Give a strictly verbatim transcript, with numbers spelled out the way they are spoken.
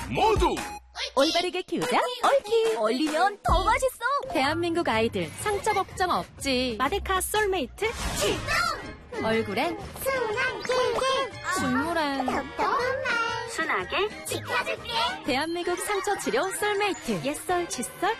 모두 올바르게 키우자 옳키. 얼리면 더 맛있어. 대한민국 아이들 상처 걱정 없지. 마데카 솔메이트 출동. 얼굴엔 순한 길게. 식물엔 톡톡한 말. 순하게 지켜줄게. 대한민국 상처 치료 솔메이트. 옛설 칫솔